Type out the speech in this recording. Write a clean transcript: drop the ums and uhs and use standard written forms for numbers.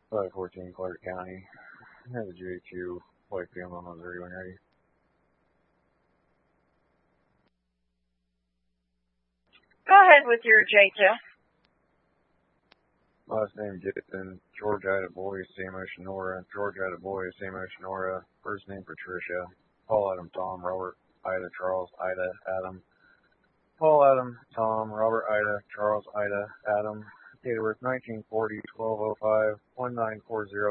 514 Clark County. I have a GHU White Family, Missouri when ready. Go ahead with your J2. Last name Gibson, George Ida Boy, Sam Oshinora, George Ida Boy, Sam Oshinora, first name Patricia, Paul Adam Tom, Robert Ida Charles Ida Adam, Paul Adam Tom, Robert Ida Charles Ida Adam, date of birth 1940, 1205, 1940.